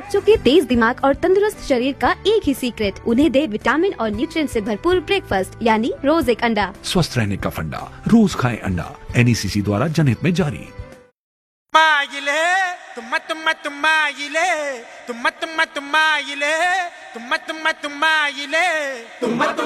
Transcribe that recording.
बच्चों के तेज दिमाग और तंदुरुस्त शरीर का एक ही सीक्रेट, उन्हें दे विटामिन और न्यूट्रिएंट से भरपूर ब्रेकफास्ट यानी रोज एक अंडा। स्वस्थ रहने का फंडा, रोज खाएं अंडा। NECC द्वारा जनहित में जारी। माइले तुम माइले तुम माइले तुम माइले तुम